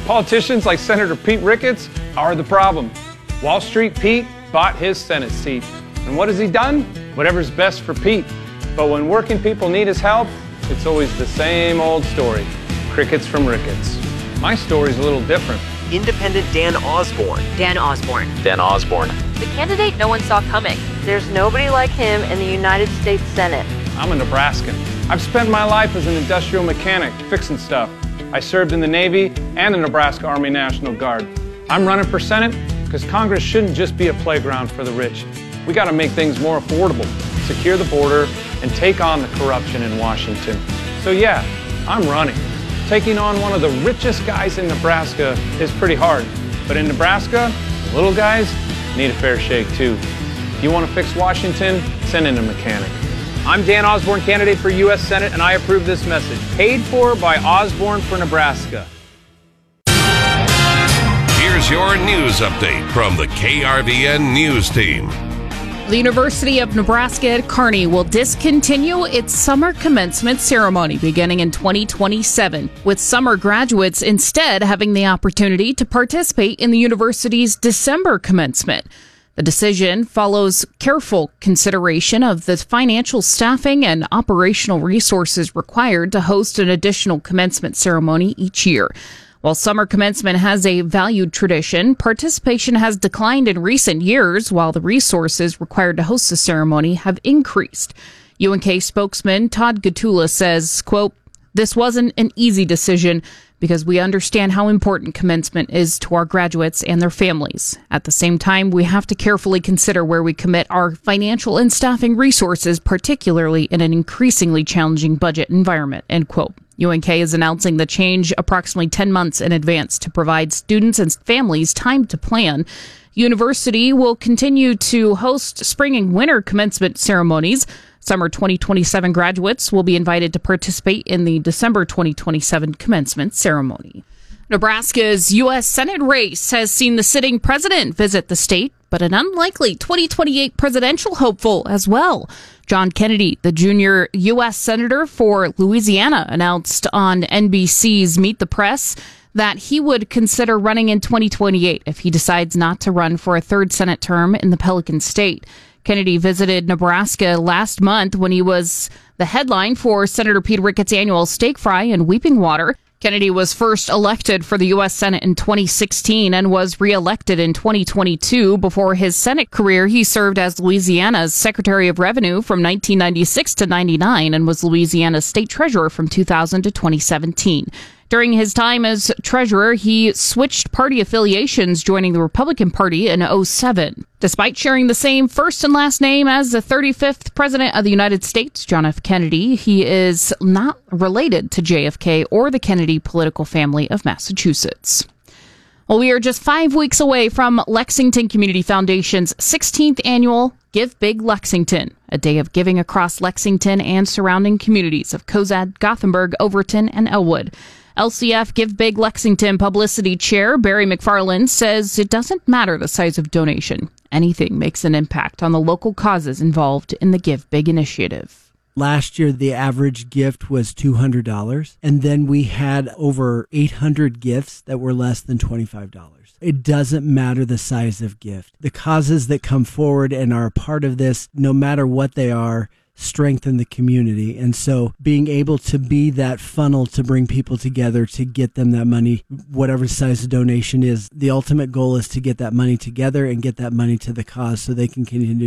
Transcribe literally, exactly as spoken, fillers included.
Politicians like Senator Pete Ricketts are the problem. Wall Street Pete bought his Senate seat. And what has he done? Whatever's best for Pete. But when working people need his help, it's always the same old story. Crickets from Ricketts. My story's a little different. Independent Dan Osborne. Dan Osborne. Dan Osborne. The candidate no one saw coming. There's nobody like him in the United States Senate. I'm a Nebraskan. I've spent my life as an industrial mechanic, fixing stuff. I served in the Navy and the Nebraska Army National Guard. I'm running for Senate because Congress shouldn't just be a playground for the rich. We got to make things more affordable, secure the border, and take on the corruption in Washington. So yeah, I'm running. Taking on one of the richest guys in Nebraska is pretty hard. But in Nebraska, the little guys need a fair shake too. If you want to fix Washington, send in a mechanic. I'm Dan Osborne, candidate for U S Senate, and I approve this message. Paid for by Osborne for Nebraska. Here's your news update from the K R V N News Team. The University of Nebraska at Kearney will discontinue its summer commencement ceremony beginning in twenty twenty-seven, with summer graduates instead having the opportunity to participate in the university's December commencement. The decision follows careful consideration of the financial staffing and operational resources required to host an additional commencement ceremony each year. While summer commencement has a valued tradition, participation has declined in recent years, while the resources required to host the ceremony have increased. U N K spokesman Todd Gatula says, quote, "This wasn't an easy decision because we understand how important commencement is to our graduates and their families. At the same time, we have to carefully consider where we commit our financial and staffing resources, particularly in an increasingly challenging budget environment," end quote. U N K is announcing the change approximately ten months in advance to provide students and families time to plan. University will continue to host spring and winter commencement ceremonies. Summer twenty twenty-seven graduates will be invited to participate in the December twenty twenty-seven commencement ceremony. Nebraska's U S Senate race has seen the sitting president visit the state, but an unlikely twenty twenty-eight presidential hopeful as well. John Kennedy, the junior U S senator for Louisiana, announced on N B C's Meet the Press that he would consider running in twenty twenty-eight if he decides not to run for a third Senate term in the Pelican State. Kennedy visited Nebraska last month when he was the headline for Senator Pete Ricketts' annual steak fry in Weeping Water. Kennedy was first elected for the U S Senate in twenty sixteen and was reelected in twenty twenty-two. Before his Senate career, he served as Louisiana's Secretary of Revenue from nineteen ninety-six to ninety-nine and was Louisiana's State Treasurer from two thousand to twenty seventeen. During his time as treasurer, he switched party affiliations, joining the Republican Party in oh seven. Despite sharing the same first and last name as the thirty-fifth President of the United States, John F. Kennedy, he is not related to J F K or the Kennedy political family of Massachusetts. Well, we are just five weeks away from Lexington Community Foundation's sixteenth annual Give Big Lexington, a day of giving across Lexington and surrounding communities of Cozad, Gothenburg, Overton, and Elwood. L C F Give Big Lexington Publicity Chair Barry McFarland says it doesn't matter the size of donation. Anything makes an impact on the local causes involved in the Give Big initiative. Last year, the average gift was two hundred dollars, and then we had over eight hundred gifts that were less than twenty-five dollars. It doesn't matter the size of gift. The causes that come forward and are a part of this, no matter what they are, strengthen the community. And so being able to be that funnel to bring people together to get them that money, whatever size the donation is, the ultimate goal is to get that money together and get that money to the cause so they can continue